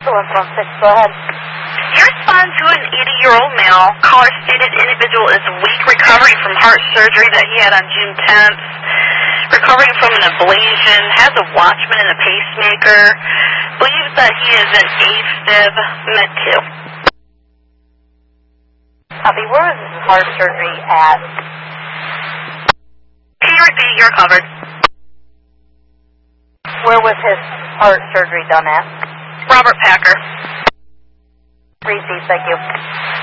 116, go ahead. You respond to an 80-year-old male. Caller stated individual is weak, recovering from heart surgery that he had on June 10th, recovering from an ablation, has a Watchman and a pacemaker, believes that he is an AFib Med 2. Copy, where is his heart surgery at? Can you repeat? You're covered. Where was his heart surgery done at? Robert Packer. Receive, thank you.